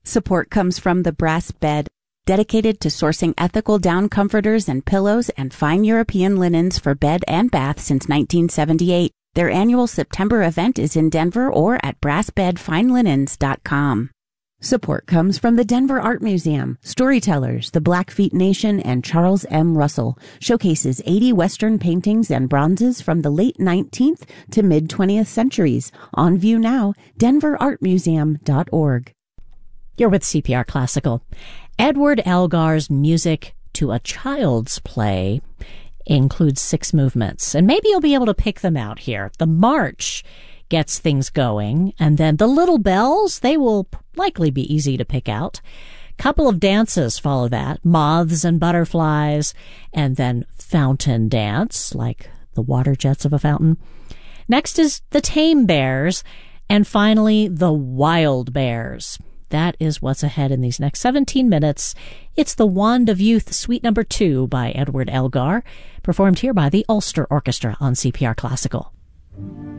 Support comes from the Brass Bed, dedicated to sourcing ethical down comforters and pillows and fine European linens for bed and bath since 1978. Their annual September event is in Denver or at brassbedfinelinens.com. Support comes from the Denver Art Museum. Storytellers, the Blackfeet Nation, and Charles M. Russell showcases 80 Western paintings and bronzes from the late 19th to mid-20th centuries. On view now, denverartmuseum.org. You're with CPR Classical. Edward Elgar's music to a child's play includes 6 movements, and maybe you'll be able to pick them out here. The march gets things going, and then the little bells, they will likely be easy to pick out. Couple of dances follow that, moths and butterflies, and then fountain dance, like the water jets of a fountain. Next is the tame bears, and finally the wild bears. That is what's ahead in these next 17 minutes. It's the Wand of Youth, Suite Number 2 by Edward Elgar, performed here by the Ulster Orchestra on CPR Classical.